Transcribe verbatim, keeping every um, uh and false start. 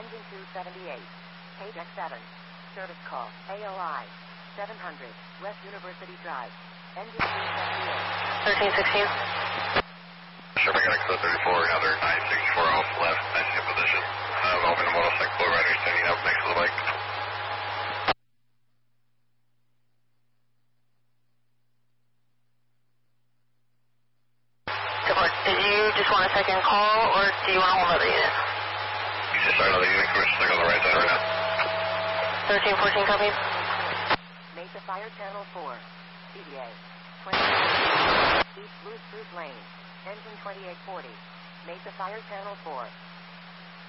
Engine two seventy-eight. Page X seven. Service call. A O I. seven hundred. West University Drive. Engine two seventy-eight. thirteen sixteen. Sherman Exo thirty-four, another nine sixty-four off left, engine position. Uh, Velvet motorcycle rider standing up next to the bike. Did you just want a second call, or do you want a whole other unit? You just start another unit, we're stuck on the right side right now. thirteen fourteen, copy. Mesa Fire Channel four. C D A. twenty East Blue Spruce Lane. Engine twenty-eight forty. Mesa Fire Channel four.